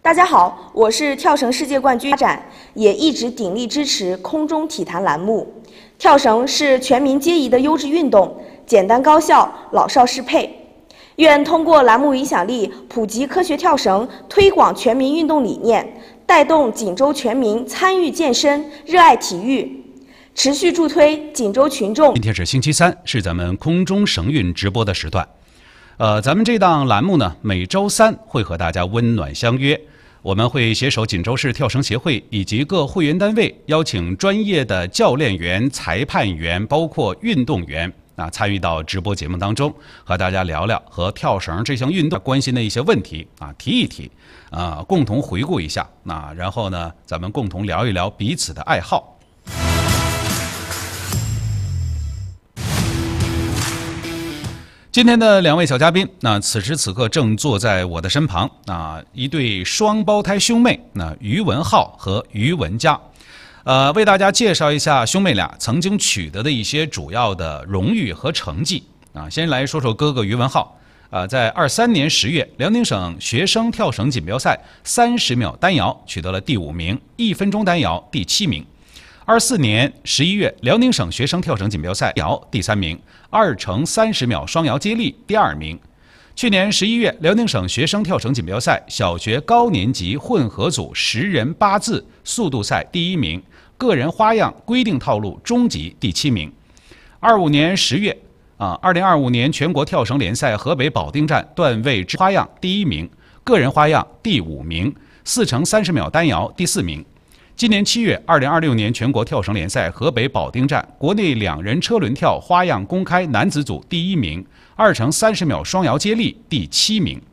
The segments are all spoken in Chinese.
大家好，我是跳绳世界冠军发展，也一直鼎力支持空中体坛栏目。跳绳是全民皆宜的优质运动，简单高效，老少适配。愿通过栏目影响力，普及科学跳绳，推广全民运动理念，带动锦州全民参与健身，热爱体育，持续助推锦州群众。 今天是星期三，是咱们空中绳运直播的时段。咱们这档栏目呢，每周三会和大家温暖相约。我们会携手锦州市跳绳协会以及各会员单位，邀请专业的教练员、裁判员，包括运动员参与到直播节目当中，和大家聊聊和跳绳这项运动关心的一些问题提一提共同回顾一下然后呢，咱们共同聊一聊彼此的爱好。今天的两位小嘉宾，此时此刻正坐在我的身旁一对双胞胎兄妹，于文浩和于文佳，为大家介绍一下兄妹俩曾经取得的一些主要的荣誉和成绩先来说说哥哥于文浩，在23年10月，辽宁省学生跳绳锦标赛30秒单摇取得了第5名，1分钟单摇第7名。24年11月，辽宁省学生跳绳锦标赛摇第3名，2乘30秒双摇接力第2名。去年11月，辽宁省学生跳绳锦标赛小学高年级混合组10人8字速度赛第1名，个人花样规定套路中级第7名。25年10月，2025年全国跳绳联赛河北保定站段位花样第1名，个人花样第5名，4乘30秒单摇第4名。今年7月，2026年全国跳绳联赛河北保定站国内2人车轮跳花样公开男子组第1名，2乘30秒双摇接力第7名。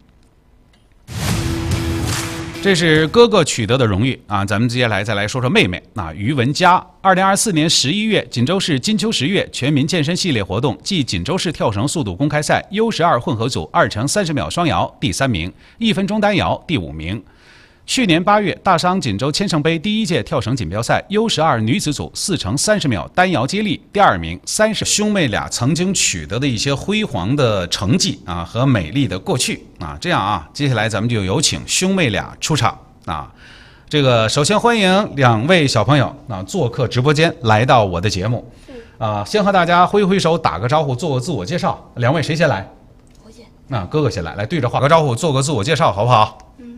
这是哥哥取得的荣誉咱们接下来再来说说妹妹于文佳。2024年11月，锦州市金秋10月全民健身系列活动暨锦州市跳绳速度公开赛 U12 混合组2乘30秒双摇第3名，1分钟单摇第5名。去年8月，大商锦州千圣杯第1届跳绳锦标赛 U12 女子组4乘30秒单摇接力第2名。兄妹俩曾经取得的一些辉煌的成绩和美丽的过去这样接下来咱们就有请兄妹俩出场这个首先欢迎2位小朋友做客直播间来到我的节目先和大家挥挥手打个招呼，做个自我介绍。2位谁先来？ 我先。 哥哥先来，来对着话个招呼，做个自我介绍好不好？